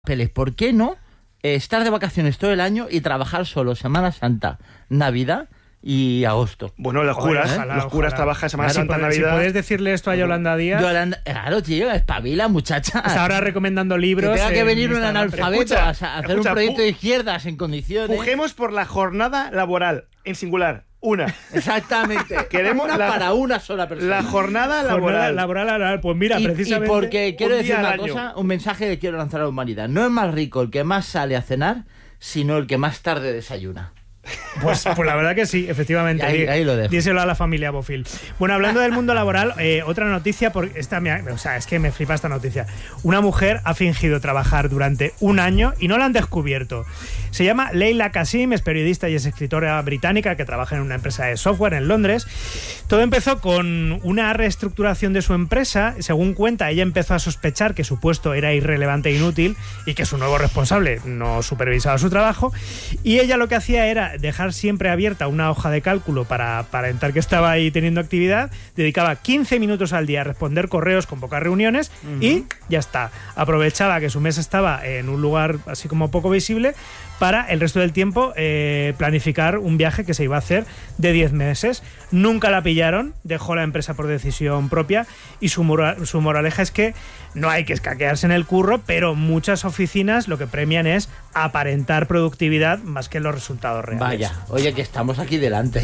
papeles. ¿Por qué no estar de vacaciones todo el año y trabajar solo Semana Santa, Navidad y agosto? Bueno, los curas trabajan Semana Santa, Navidad. Si puedes decirle esto a Yolanda Díaz. Claro, tío, espabila, muchacha. Está ahora recomendando libros. Que tenga que venir un analfabeto a hacer un proyecto de izquierdas en condiciones. Pujemos por la jornada laboral, en singular. Una. Exactamente. Queremos para una sola persona. La jornada laboral. Pues mira, precisamente. Y porque quiero decir una año. cosa, un mensaje que quiero lanzar a la humanidad. No es más rico el que más sale a cenar, sino el que más tarde desayuna. Pues la verdad que sí, efectivamente. Ahí lo dejo. Díselo a la familia Bofil. Bueno, hablando del mundo laboral, otra noticia, porque es que me flipa esta noticia. Una mujer ha fingido trabajar durante un año y no la han descubierto. Se llama Leila Kasim, es periodista y es escritora británica que trabaja en una empresa de software en Londres. Todo empezó con una reestructuración de su empresa. Según cuenta, ella empezó a sospechar que su puesto era irrelevante e inútil y que su nuevo responsable no supervisaba su trabajo. Y ella lo que hacía era dejar siempre abierta una hoja de cálculo para aparentar que estaba ahí teniendo actividad. Dedicaba 15 minutos al día a responder correos con pocas reuniones y ya está. Aprovechaba que su mesa estaba en un lugar así como poco visible para el resto del tiempo planificar un viaje que se iba a hacer de 10 meses. Nunca la pillaron, dejó la empresa por decisión propia y su moraleja es que no hay que escaquearse en el curro, pero muchas oficinas lo que premian es aparentar productividad más que los resultados reales. Vaya, oye, que estamos aquí delante.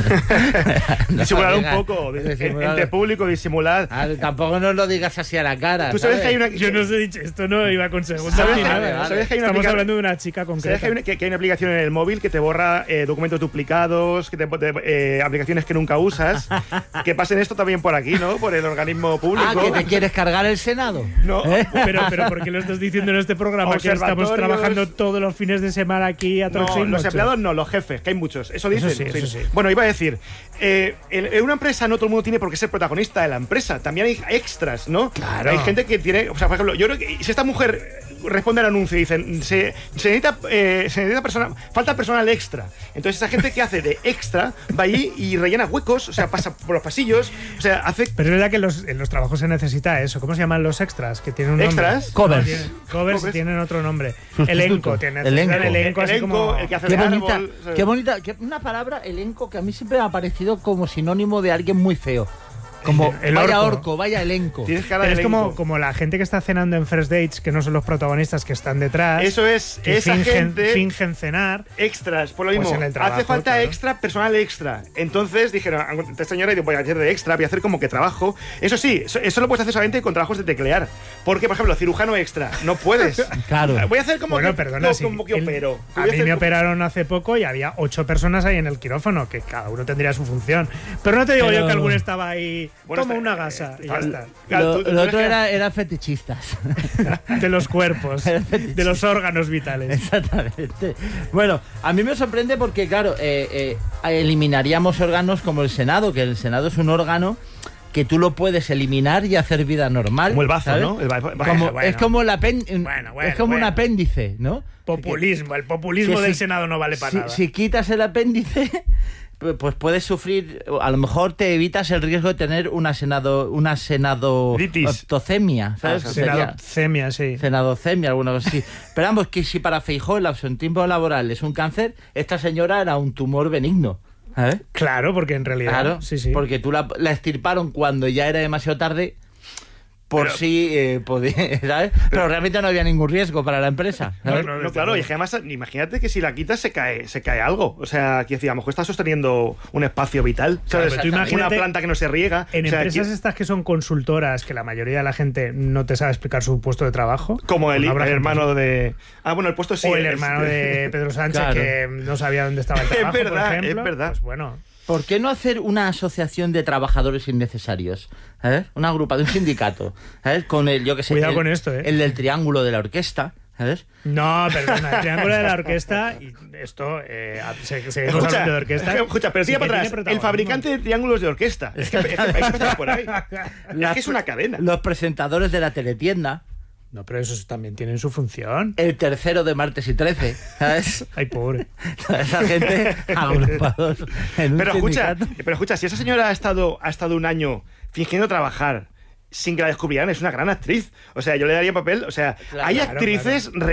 Disimular un poco, entre público, disimular. Tampoco nos lo digas así a la cara. Tú sabes que hay una... Yo no os he dicho, esto no iba con segunda. ¿Sabes que hay una Estamos hablando de una chica concreta. ¿Sabes que hay una aplicación en el móvil que te borra documentos duplicados, aplicaciones que nunca usas? Que pasen esto también por aquí, ¿no? Por el organismo público. ¿Que te quieres cargar el Senado? No. Pero ¿por qué lo estás diciendo en este programa? Que estamos trabajando todos los fines de semana aquí a troche y los empleados no, los jefes, que hay muchos. Eso dicen. Eso sí. Bueno, iba a decir, en una empresa no todo el mundo tiene por qué ser protagonista de la empresa. También hay extras, ¿no? Claro. Hay gente que tiene... O sea, por ejemplo, yo creo que si esta mujer responde al anuncio y dicen se necesita falta personal extra, entonces esa gente que hace de extra va allí y rellena huecos, o sea, pasa por los pasillos, o sea, hace... Pero es verdad que en los trabajos se necesita eso. ¿Cómo se llaman los extras? Que tienen un ¿Extras? Nombre. Covers tienen otro nombre. Elenco. Elenco, así como... el que hace qué de bonita, árbol, ¿sabes? qué bonita, una palabra, elenco, que a mí siempre me ha parecido como sinónimo de alguien muy feo. Como el vaya orco. orco, vaya elenco. Tienes cara Pero de es elenco. como la gente que está cenando en First Dates, que no son los protanistas que están detrás. Eso es, que esa gente... fingen cenar. Extras, por lo mismo. Pues en el trabajo, hace falta claro. extra, personal extra. Entonces dijeron, esta señora, voy a hacer de extra, voy a hacer como que trabajo. Eso sí, eso lo puedes hacer solamente con trabajos de teclear. Porque, por ejemplo, cirujano extra, no puedes. Claro. Voy a hacer como como que opero. A mí me operaron hace poco y había 8 personas ahí en el quirófano, que cada uno tendría su función. Pero no te digo yo que alguno estaba ahí como una gasa y ya está. Lo otro era fetichistas. De los cuerpos, de los órganos vitales. Exactamente. Bueno, a mí me sorprende porque, claro, eliminaríamos órganos como el Senado, que el Senado es un órgano que tú lo puedes eliminar y hacer vida normal. Como el bazo, ¿sabes? ¿no? Es como el es como un bueno. apéndice, ¿no? Populismo. El populismo del Senado no vale para nada. Si quitas el apéndice, pues puedes sufrir, a lo mejor te evitas el riesgo de tener una senadocemia, ¿sabes? Senadocemia, sí. Senadocemia, alguna cosa así. Pero vamos, que si para Feijóo el absentismo laboral es un cáncer, esta señora era un tumor benigno. ¿Sabes? Claro, porque en realidad... Claro, sí. porque tú la extirparon cuando ya era demasiado tarde... podía, ¿sabes? Pero realmente no había ningún riesgo para la empresa. No, claro, y es que además, imagínate que si la quitas se cae algo. O sea, que decía, a lo mejor está sosteniendo un espacio vital. ¿Sabes? Claro, tú imagínate una planta que no se riega. En empresas estas que son consultoras, que la mayoría de la gente no te sabe explicar su puesto de trabajo. Como el hermano de... bueno, el puesto sí. O el hermano de Pedro Sánchez, claro, que no sabía dónde estaba el trabajo, por ejemplo. Es verdad. Pues bueno... ¿Por qué no hacer una asociación de trabajadores innecesarios? Una agrupación, un sindicato. Con el, yo que sé, cuidado con esto, el del triángulo de la orquesta. ¿Sabes? No, perdona, el triángulo de la orquesta, y esto, seguimos hablando de orquesta. Escucha, pero tira para atrás, el fabricante de triángulos de orquesta. Es que hay que empezar por ahí. Es que es una cadena. Los presentadores de la teletienda. No, pero esos también tienen su función. El tercero de martes y 13, ¿sabes? Ay, pobre. Toda esa gente agrupados en un pero sindicato. escucha, si esa señora ha estado un año fingiendo trabajar, sin que la descubrieran, es una gran actriz. O sea, yo le daría papel. O sea, Claro, hay claro, actrices